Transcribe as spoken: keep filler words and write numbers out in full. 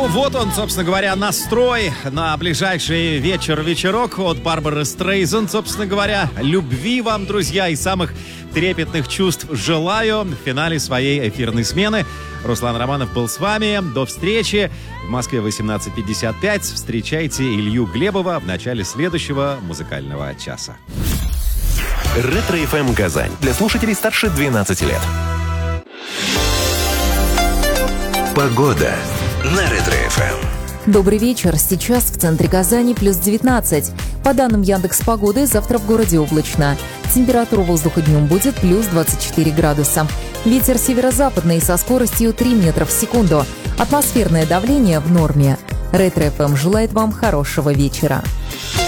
Ну вот он, собственно говоря, настрой на ближайший вечер-вечерок от Барбары Стрейзанд, собственно говоря. Любви вам, друзья, и самых трепетных чувств желаю в финале своей эфирной смены. Руслан Романов был с вами. До встречи. В Москве восемнадцать пятьдесят пять. Встречайте Илью Глебова в начале следующего музыкального часа. Ретро-эф эм Казань. Для слушателей старше двенадцати лет. Погода на Ретро-эф эм. Добрый вечер. Сейчас в центре Казани плюс девятнадцать. По данным Яндекс.Погоды, завтра в городе облачно. Температура воздуха днем будет плюс двадцать четыре градуса. Ветер северо-западный со скоростью три метра в секунду. Атмосферное давление в норме. Ретро-эф эм желает вам хорошего вечера.